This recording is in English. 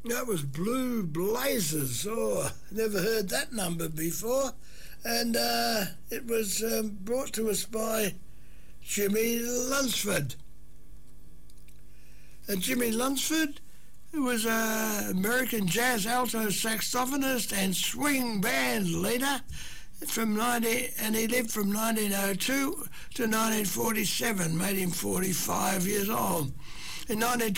That was Blue Blazers. Oh, never heard that number before. And it was brought to us by Jimmy Lunsford. And Jimmy Lunsford was an American jazz alto saxophonist and swing band leader and he lived from 1902 to 1947, made him 45 years old. In 1920,